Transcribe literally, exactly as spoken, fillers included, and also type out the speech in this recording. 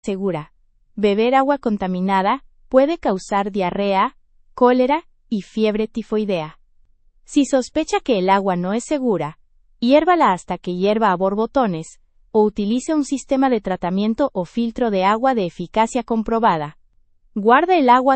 segura. Beber agua contaminada puede causar diarrea, cólera y fiebre tifoidea. Si sospecha que el agua no es segura, hiérvala hasta que hierva a borbotones, o utilice un sistema de tratamiento o filtro de agua de eficacia comprobada. Guarde el agua